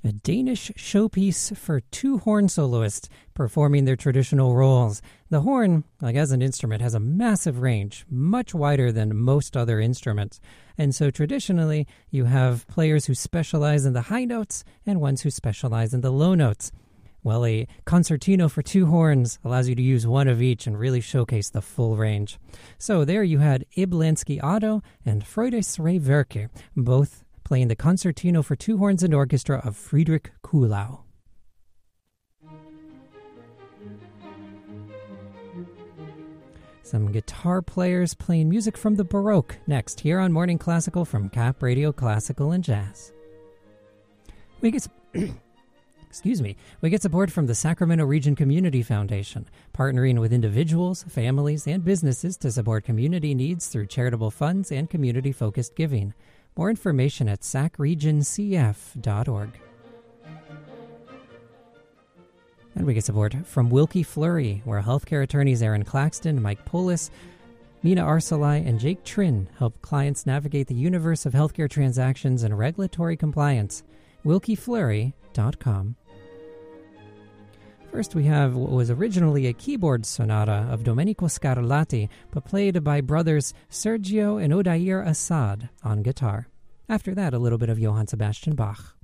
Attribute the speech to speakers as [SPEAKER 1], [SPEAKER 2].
[SPEAKER 1] a Danish showpiece for two horn soloists performing their traditional roles. The horn, like as an instrument, has a massive range, much wider than most other instruments. And so traditionally, you have players who specialize in the high notes and ones who specialize in the low notes. Well, a concertino for two horns allows you to use one of each and really showcase the full range. So there you had Ib Lansky-Otto and Freudes Rehwerke, both playing the concertino for two horns and orchestra of Friedrich Kuhlau. Some guitar players playing music from the Baroque next here on Morning Classical from Cap Radio Classical and Jazz. We get support from the Sacramento Region Community Foundation, partnering with individuals, families, and businesses to support community needs through charitable funds and community-focused giving. More information at sacregioncf.org. And we get support from Wilkie Fleury, where healthcare attorneys Aaron Claxton, Mike Polis, Nina Arcelai, and Jake Trin help clients navigate the universe of healthcare transactions and regulatory compliance. WilkieFleury.com. First, we have what was originally a keyboard sonata of Domenico Scarlatti, but played by brothers Sergio and Odair Assad on guitar. After that, a little bit of Johann Sebastian Bach.